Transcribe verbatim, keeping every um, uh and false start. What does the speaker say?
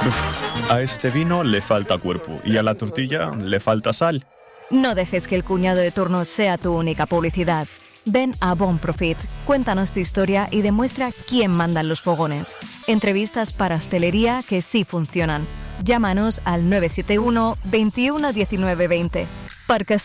Uf, a este vino le falta cuerpo y a la tortilla le falta sal. No dejes que el cuñado de turno sea tu única publicidad. Ven a Bon Profit, cuéntanos tu historia y demuestra quién manda en los fogones. Entrevistas para hostelería que sí funcionan. Llámanos al nueve siete uno, veintiuno, diecinueve, veinte. Perquè